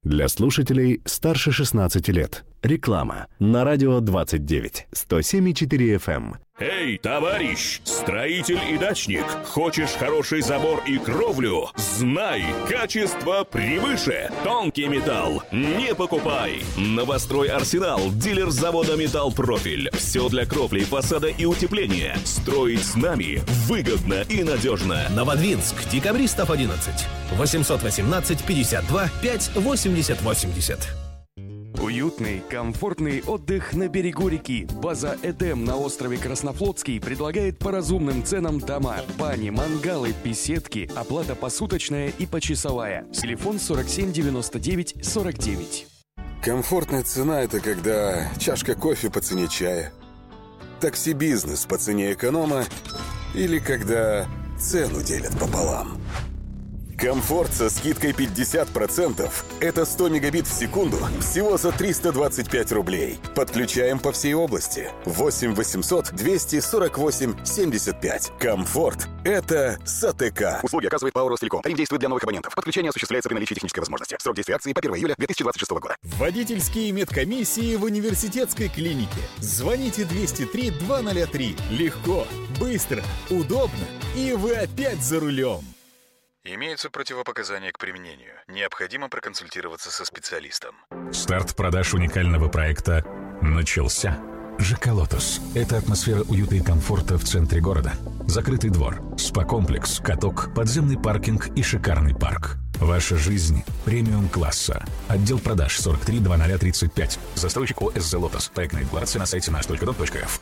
Для слушателей старше 16 лет. Реклама на радио 29, 107,4 FM. Эй, товарищ, строитель и дачник, хочешь хороший забор и кровлю? Знай, качество превыше. Тонкий металл не покупай. Новострой Арсенал, дилер завода «Металл Профиль». Все для кровли, фасада и утепления. Строить с нами выгодно и надежно. Новодвинск, Декабристов 11. 818 52 5 80 80. Уютный, комфортный отдых на берегу реки. База «Эдем» на острове Краснофлотский предлагает по разумным ценам дома, бани, мангалы, беседки, оплата посуточная и почасовая. Телефон 47 99 49. Комфортная цена – это когда чашка кофе по цене чая, такси-бизнес по цене эконома или когда цену делят пополам. Комфорт со скидкой 50% – это 100 мегабит в секунду всего за 325 рублей. Подключаем по всей области. 8 800 248 75. Комфорт – это САТК. Услуги оказывает ПАО «Ростелеком». Тариф действует для новых абонентов. Подключение осуществляется при наличии технической возможности. Срок действия акции по 1 июля 2026 года. Водительские медкомиссии в университетской клинике. Звоните 203 203. Легко, быстро, удобно. И вы опять за рулем. Имеются противопоказания к применению. Необходимо проконсультироваться со специалистом. Старт продаж уникального проекта начался. ЖК «Лотос» — это атмосфера уюта и комфорта в центре города. Закрытый двор, спа-комплекс, каток, подземный паркинг и шикарный парк. Ваша жизнь премиум-класса. Отдел продаж 43 0035. Застройщик ОСЗ «Лотос». Проектная декларация на сайте nash.dom.f.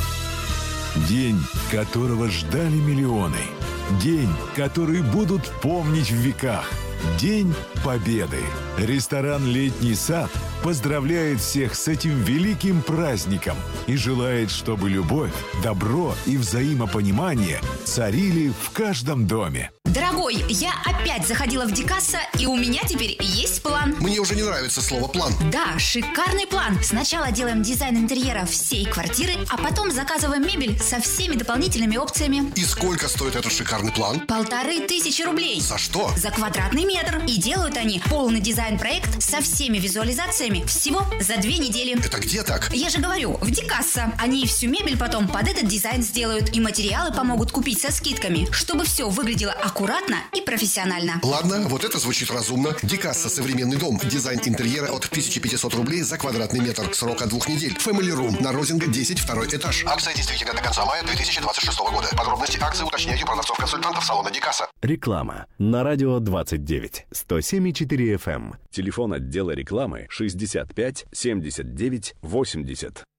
День, которого ждали миллионы. День, который будут помнить в веках. День Победы. Ресторан «Летний сад» поздравляет всех с этим великим праздником и желает, чтобы любовь, добро и взаимопонимание царили в каждом доме. Дорогой, я опять заходила в Дикасса, и у меня теперь есть план. Мне уже не нравится слово «план». Да, шикарный план. Сначала делаем дизайн интерьера всей квартиры, а потом заказываем мебель со всеми дополнительными опциями. И сколько стоит этот шикарный план? 1500 рублей. За что? За квадратный метр. И делают они полный дизайн-проект со всеми визуализациями всего за 2 недели. Это где так? Я же говорю, в Дикасса. Они всю мебель потом под этот дизайн сделают, и материалы помогут купить со скидками, чтобы все выглядело аккуратно и профессионально. Ладно, вот это звучит разумно. Дикасса, современный дом. Дизайн интерьера от 1500 рублей за квадратный метр. Срок от 2 недель. Family Room на Розинга 10, 2 этаж. Акция действительно до конца мая 2026 года. Подробности акции уточняйте у продавцов-консультантов салона Дикасса. Реклама на радио 29, 107,4 FM. Телефон отдела рекламы 65 79 80.